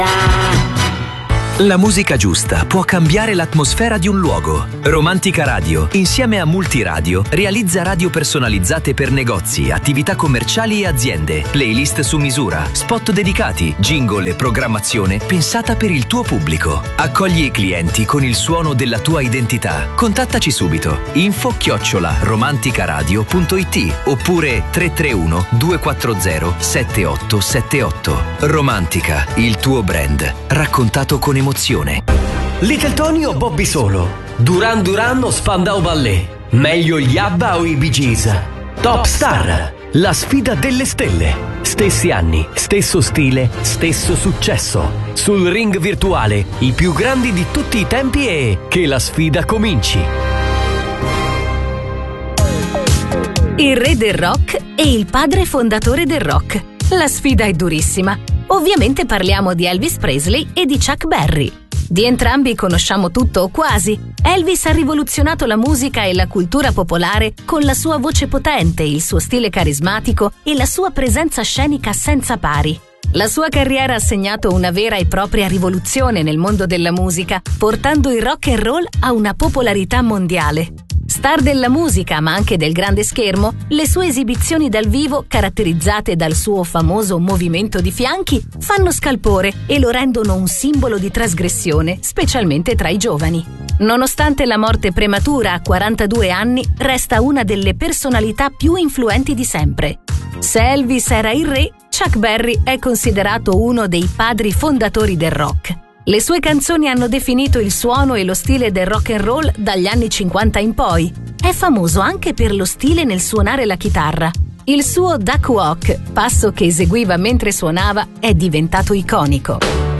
La musica giusta può cambiare l'atmosfera di un luogo. Romantica Radio, insieme a Multiradio, realizza radio personalizzate per negozi, attività commerciali e aziende, playlist su misura, spot dedicati, jingle e programmazione pensata per il tuo pubblico. Accogli i clienti con il suono della tua identità. Contattaci subito. info@romanticaradio.it oppure 331 240 7878. Romantica, il tuo brand, raccontato con emozione. Little Tony o Bobby Solo? Duran Duran o Spandau Ballet? Meglio gli ABBA o i Bee Gees? Top Star, la sfida delle stelle. Stessi anni, stesso stile, stesso successo. Sul ring virtuale, i più grandi di tutti i tempi e che la sfida cominci. Il re del rock e il padre fondatore del rock. La sfida è durissima. Ovviamente parliamo di Elvis Presley e di Chuck Berry. Di entrambi conosciamo tutto o quasi. Elvis ha rivoluzionato la musica e la cultura popolare con la sua voce potente, il suo stile carismatico e la sua presenza scenica senza pari. La sua carriera ha segnato una vera e propria rivoluzione nel mondo della musica, portando il rock and roll a una popolarità mondiale. Star della musica, ma anche del grande schermo, le sue esibizioni dal vivo, caratterizzate dal suo famoso movimento di fianchi, fanno scalpore e lo rendono un simbolo di trasgressione, specialmente tra i giovani. Nonostante la morte prematura a 42 anni, resta una delle personalità più influenti di sempre. Se Elvis era il re, Chuck Berry è considerato uno dei padri fondatori del rock. Le sue canzoni hanno definito il suono e lo stile del rock and roll dagli anni 50 in poi. È famoso anche per lo stile nel suonare la chitarra. Il suo duck walk, passo che eseguiva mentre suonava, è diventato iconico.